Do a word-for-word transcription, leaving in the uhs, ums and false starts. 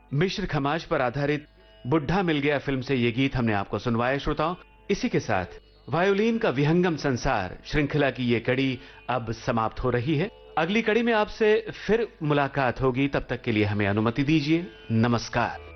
मिश्र खमाज पर आधारित बुढ़ा मिल गया फिल्म से ये गीत हमने आपको सुनवाया श्रोताओं। इसी के साथ वायोलिन का विहंगम संसार श्रृंखला की ये कड़ी अब समाप्त हो रही है। अगली कड़ी में आपसे फिर मुलाकात होगी, तब तक के लिए हमें अनुमति दीजिए। नमस्कार।